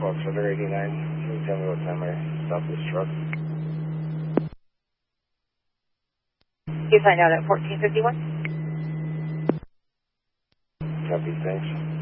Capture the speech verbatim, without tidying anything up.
Fox Rider eighty-nine. Can you tell me what time I stopped this truck? You find out at fourteen fifty-one. Copy, thanks.